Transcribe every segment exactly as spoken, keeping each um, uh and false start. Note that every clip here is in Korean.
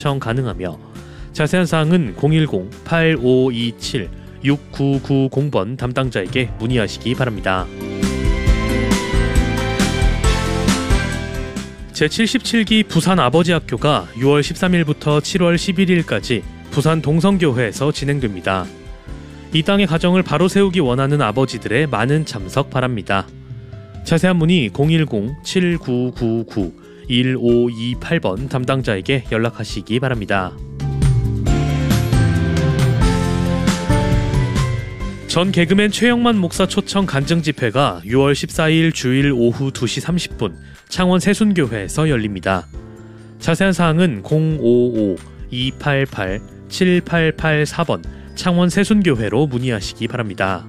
신청 가능하며 자세한 사항은 공일공 팔오이칠 육구구공 번 담당자에게 문의하시기 바랍니다. 제칠십칠 기 부산아버지학교가 유월 십삼일부터 칠월 십일일까지 부산 동성교회에서 진행됩니다. 이 땅의 가정을 바로 세우기 원하는 아버지들의 많은 참석 바랍니다. 자세한 문의 공일공 칠구구구 일오이팔 번 담당자에게 연락하시기 바랍니다. 전 개그맨 최영만 목사 초청 간증 집회가 유월 십사일 주일 오후 두 시 삼십 분 창원 세순교회에서 열립니다. 자세한 사항은 공오오 이팔팔 칠팔팔사 번 창원 세순교회로 문의하시기 바랍니다.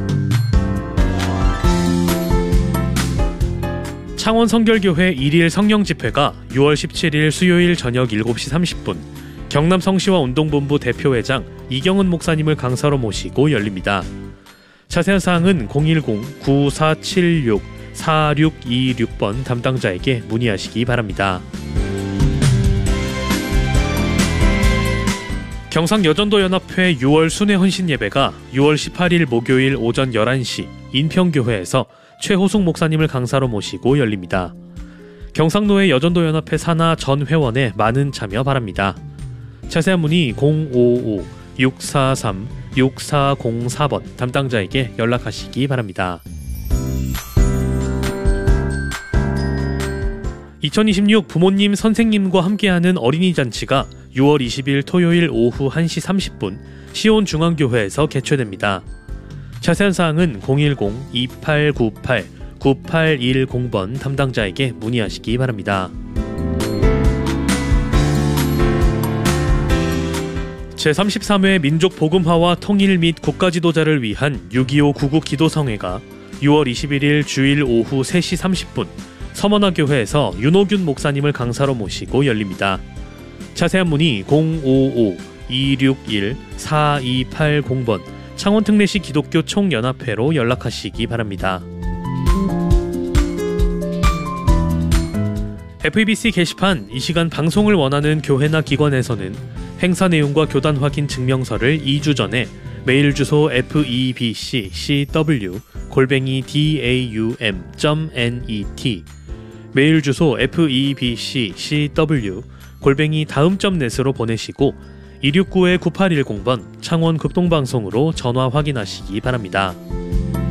창원 성결교회 일일 성령 집회가 유월 십칠일 수요일 저녁 일곱 시 삼십 분 경남 성시와 운동본부 대표회장 이경은 목사님을 강사로 모시고 열립니다. 자세한 사항은 공일공 구사칠육 사육이육 번 담당자에게 문의하시기 바랍니다. 경상여전도연합회 유월 순회헌신예배가 유월 십팔일 목요일 오전 열한 시 인평교회에서 최호숙 목사님을 강사로 모시고 열립니다. 경상노회 여전도연합회 산하 전 회원의 많은 참여 바랍니다. 자세한 문의 공오오 육사삼 육사공사 번 담당자에게 연락하시기 바랍니다. 이천이십육 부모님 선생님과 함께하는 어린이 잔치가 유월 이십일 토요일 오후 한 시 삼십 분 시온중앙교회에서 개최됩니다. 자세한 사항은 공일공 이팔구팔 구팔일공 번 담당자에게 문의하시기 바랍니다. 제삼십삼 회 민족복음화와 통일 및 국가지도자를 위한 육이오 구국기도성회가 유월 이십일일 주일 오후 세 시 삼십 분 서머나교회에서 윤호균 목사님을 강사로 모시고 열립니다. 자세한 문의 공오오 이육일 사이팔공 번 창원특례시 기독교 총연합회로 연락하시기 바랍니다. 에프이비씨 게시판 이 시간 방송을 원하는 교회나 기관에서는 행사 내용과 교단 확인 증명서를 이 주 전에 메일 주소 에프이비씨씨더블유 골뱅이 다움 점 넷 메일 주소 에프이비씨씨더블유 골뱅이 다음 점 넷으로 보내시고 이육구 구팔일공 번 창원 극동방송으로 전화 확인하시기 바랍니다.